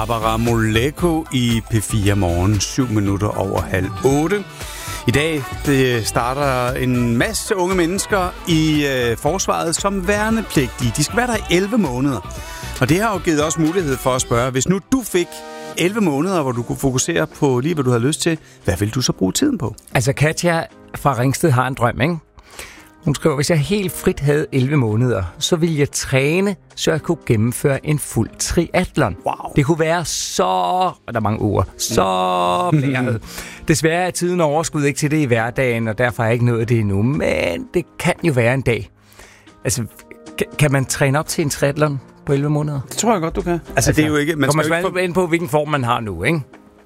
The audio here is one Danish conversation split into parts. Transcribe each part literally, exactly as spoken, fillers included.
Barbara Moleko i P fire Morgen, syv minutter over halv otte. I dag det starter en masse unge mennesker i øh, forsvaret som værnepligtige. De skal være der i elleve måneder. Og det har jo givet os mulighed for at spørge, hvis nu du fik elleve måneder, hvor du kunne fokusere på lige, hvad du har lyst til, hvad vil du så bruge tiden på? Altså Katja fra Ringsted har en drøm, ikke? Hun skriver, hvis jeg helt frit havde elleve måneder, så ville jeg træne, så jeg kunne gennemføre en fuld triathlon. Wow. Det kunne være så... Og der er mange ord. Så blæret. Desværre er tiden overskud ikke til det i hverdagen, og derfor er jeg ikke nået det endnu. Men det kan jo være en dag. Altså, kan man træne op til en triathlon på elleve måneder? Det tror jeg godt, du kan. Altså, altså det er jo ikke... Man kommer skal man ikke få... ind på, hvilken form man har nu, ikke?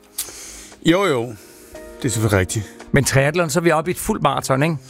Jo, jo. Det er selvfølgelig rigtigt. Men triathlon, så er vi oppe i et fuldt maraton, ikke?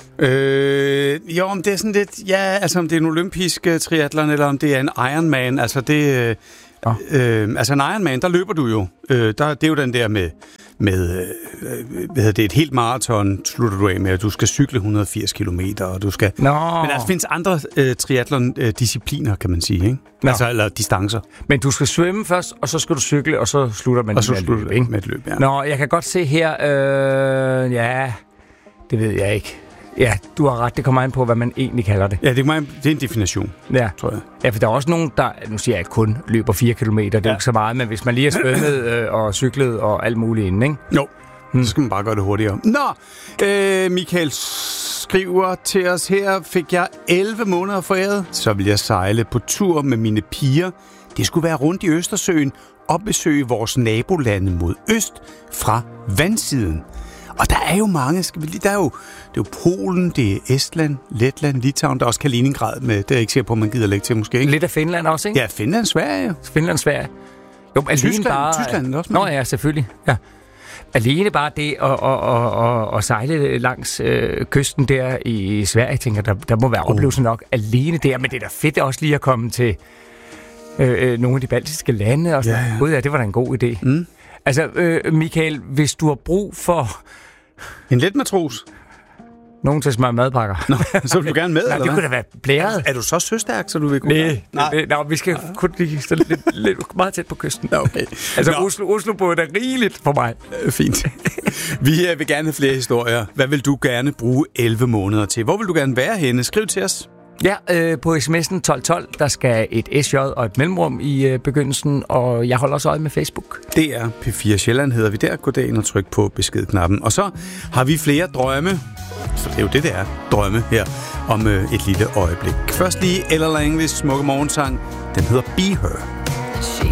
Øh, jo, om det er sådan lidt... Ja, altså om det er en olympisk uh, triathlon, eller om det er en Ironman. Altså det... Uh, øh, altså en Ironman, der løber du jo. Øh, der, det er jo den der med... med øh, hvad hedder det, et helt maraton slutter du af med, at du skal cykle et hundrede og firs kilometer, og du skal... Nå. Men der findes andre øh, triathlon-discipliner, kan man sige, ikke? Nå. Altså, eller distancer. Men du skal svømme først, og så skal du cykle, og så slutter man og så med slutter et løb, ikke? med et løb, ja. Nå, jeg kan godt se her... Øh, ja, det ved jeg ikke. Ja, du har ret. Det kommer an på, hvad man egentlig kalder det. Ja, det er, det er en definition, ja. tror jeg. Ja, for der er også nogen, der... Nu siger jeg ikke kun løber fire kilometer, det er ja. ikke så meget, men hvis man lige har svømmet øh, og cyklet og alt muligt inden, ikke? Jo, hmm. så skal man bare gøre det hurtigere. Nå, øh, Michael skriver til os her, fik jeg elleve måneder foræret, så vil jeg sejle på tur med mine piger. Det skulle være rundt i Østersøen og besøge vores nabolande mod øst fra vandsiden. Og der er jo mange, skal vi lige, der er jo, det er jo Polen, det er Estland, Letland, Litauen, der er også Kaliningrad med. Det er jeg ikke sikker på, man gider lægge til måske, ikke? Lidt af Finland også, ikke? Ja, Finland, Sverige. Finland, Sverige. Jo, Tyskland, bare, Tyskland også med. Nå ja, selvfølgelig. Ja. Alene bare det at, at, at, at sejle langs øh, kysten der i Sverige, jeg tænker, der, der må være oplevelser nok alene der, men det er da fedt også lige at komme til øh, nogle af de baltiske lande. Og sådan. Ja, ja. Gud, ja, det var da en god idé. Mm. Altså, øh, Michael, hvis du har brug for... En let matros? Nogen til at smøre madpakker. Nå, så vil du gerne med, nej, eller det kunne da være blæret. Er, er du så søstærk, så du vil kunne... Nej, nej. nej vi skal ja. kun lige stille lidt, lidt meget tæt på kysten. Okay. Altså, Nå. Oslo, Oslo-båden er rigeligt for mig. Øh, fint. Vi vil gerne have flere historier. Hvad vil du gerne bruge elleve måneder til? Hvor vil du gerne være henne? Skriv til os. Ja, øh, på sms'en tolv tolv, der skal et S J og et mellemrum i øh, begyndelsen, og jeg holder også øje med Facebook. Det er P fire Sjælland, hedder vi der. Gå derind og tryk på beskedknappen. Og så har vi flere drømme, for det er jo det, det er, drømme her, om øh, et lille øjeblik. Først lige Ella Langley's smukke morgensang. Den hedder Be Her.